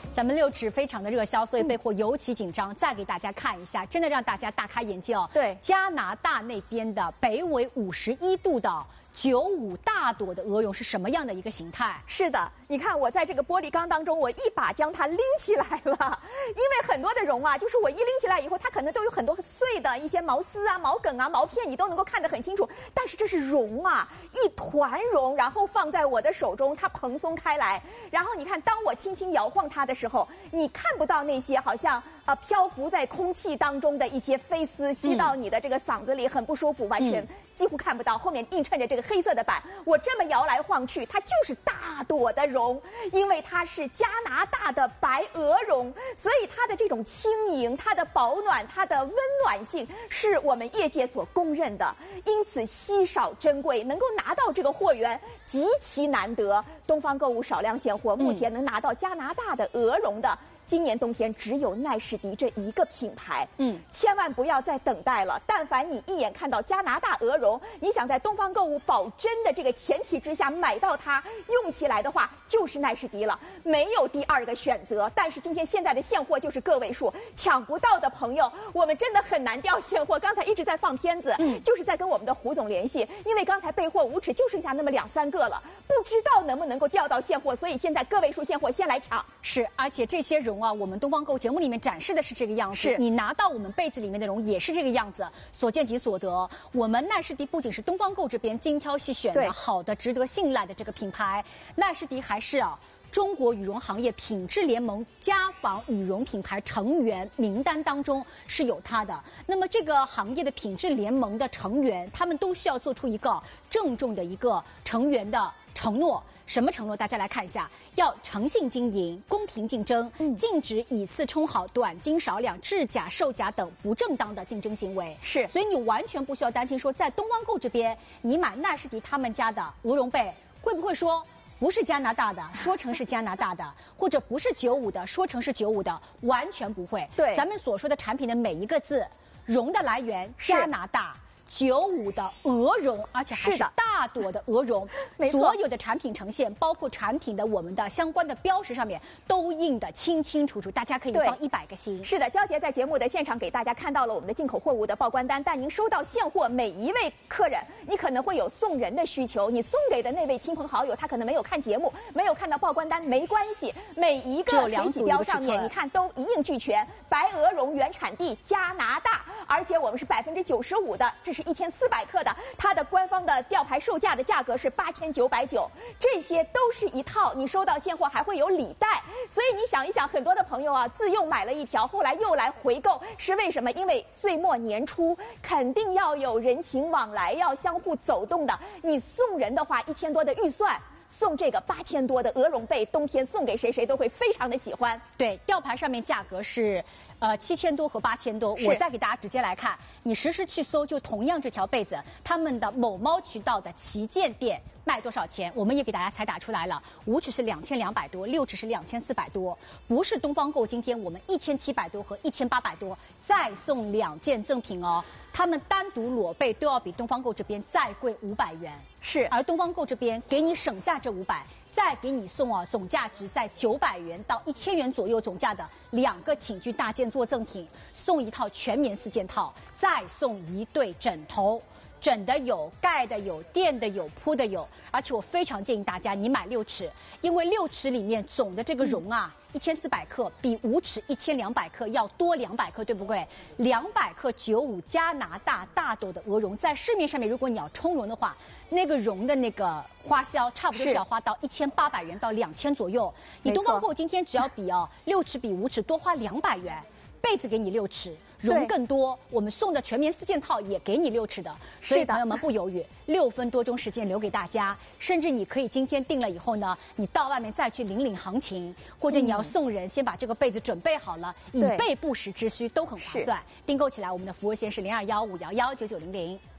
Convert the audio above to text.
咱们6尺非常的热销，所以备货尤其紧张。再给大家看一下，真的让大家大开眼界哦。 对， 加拿大那边的北纬51度的95大朵的鹅绒是什么样的一个形态？ 是的，你看我在这个玻璃缸当中，我一把将它拎起来了。因为很多的绒啊，就是我一拎起来以后，它可能都有很多碎的一些毛丝啊、毛梗啊、毛片，你都能够看得很清楚。但是这是绒啊，一团绒，然后放在我的手中，它蓬松开来。然后你看，当我轻轻摇晃它的时候，你看不到那些好像漂浮在空气当中的一些飞丝吸到你的这个嗓子里，很不舒服，完全几乎看不到。后面映衬着这个黑色的板，我这么摇来晃去，它就是大朵的绒，因为它是加拿大的白鹅绒，所以它的这种轻盈、它的保暖、它的温暖性是我们业界所公认的，因此稀少珍贵，能够拿到这个货源极其难得。东方购物少量现货，目前能拿到加拿大的鹅绒的。今年冬天只有奈士迪这一个品牌，千万不要再等待了。但凡你一眼看到加拿大鹅绒，你想在东方购物保真的这个前提之下买到它，用起来的话就是奈士迪了，没有第二个选择。但是今天现在的现货就是个位数，抢不到的朋友，我们真的很难调现货。刚才一直在放片子，就是在跟我们的胡总联系，因为刚才备货5尺就剩下那么2、3个了，不知道能不能够调到现货，所以现在个位数现货先来抢。 是，而且这些绒啊，我们东方购节目里面展示的是这个样子， 是你拿到我们被子里面的绒也是这个样子，所见即所得。我们奈士迪不仅是东方购这边精挑细选的好的、值得信赖的这个品牌，奈士迪还是中国羽绒行业品质联盟家纺羽绒品牌成员名单当中是有它的。那么这个行业的品质联盟的成员，他们都需要做出一个郑重的一个成员的承诺。什么承诺？大家来看一下，要诚信经营、公平竞争，禁止以次充好、短斤少两、制假售假等不正当的竞争行为。 是， 所以你完全不需要担心说，在东方购这边，你买奈士迪他们家的鹅绒被，会不会说不是加拿大的，说成是加拿大的，或者不是95的，说成是95的，完全不会。 对， 咱们所说的产品的每一个字，绒的来源加拿大。95的鹅绒，而且还是大朵的鹅绒，所有的产品呈现，包括产品的我们的相关的标识上面都印得清清楚楚，大家可以放100个心。 是的，娇姐在节目的现场给大家看到了我们的进口货物的报关单，但您收到现货，每一位客人，你可能会有送人的需求，你送给的那位亲朋好友，他可能没有看节目，没有看到报关单，没关系，每一个水洗标上面，你看都一应俱全，白鹅绒原产地加拿大，而且我们是95%的，这是1400克的，它的官方的吊牌售价的价格是8990，这些都是一套，你收到现货还会有礼袋，所以你想一想，很多的朋友啊，自用买了一条，后来又来回购，是为什么？因为岁末年初肯定要有人情往来，要相互走动的，你送人的话1000多的预算。送这个8000多的鹅绒被，冬天送给谁谁都会非常的喜欢。 对，吊牌上面价格是7000多和8000多。我再给大家直接来看，你实时去搜，就同样这条被子，他们的某猫渠道的旗舰店卖多少钱？我们也给大家才打出来了，5尺是2200多，6尺是2400多，不是东方购今天我们1700多和1800多，再送2件赠品哦。他们单独裸被都要比东方购这边再贵500元。 是， 而东方购这边给你省下这500，再给你送总价值在900元到1000元左右总价的2个寝具大件做赠品，送一套全棉4件套，再送1对枕头。枕的有，盖的有，垫的有，铺的有，而且我非常建议大家你买6尺，因为6尺里面总的这个绒啊，1400克比5尺1200克要多200克，对不对？200克95加拿大大朵的鹅绒，在市面上面，如果你要充绒的话，那个绒的那个花销差不多是要花到1800元到2000左右。你东方购今天只要比6尺比5尺多花200元，被子给你6尺。绒更多，我们送的全棉4件套也给你6尺的，所以朋友们不犹豫，6分多钟时间留给大家，甚至你可以今天订了以后呢，你到外面再去领行情，或者你要送人，先把这个被子准备好了，以备不时之需，都很划算。订购起来，我们的服务线是0215119900。